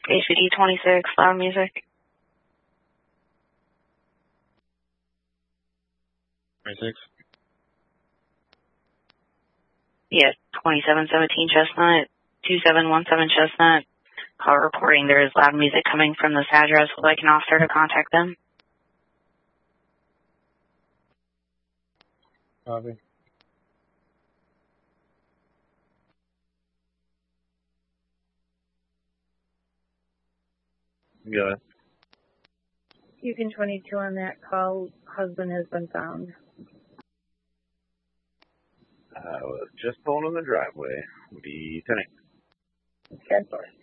HPD 26, loud music. 26. Yes, 2717 Chestnut, 2717 Chestnut. Call reporting there is loud music coming from this address. Would like an officer to contact them? Copy. Go ahead. Beacon 22 on that call. Husband has been found. I was just pulling in the driveway. Be 10. 10-4.